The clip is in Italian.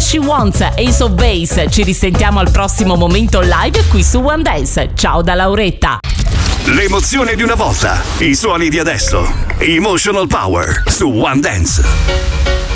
She Wants, Ace of Base. Ci risentiamo al prossimo momento live qui su One Dance. Ciao da Lauretta. L'emozione di una volta, i suoni di adesso. Emotional Power su One Dance.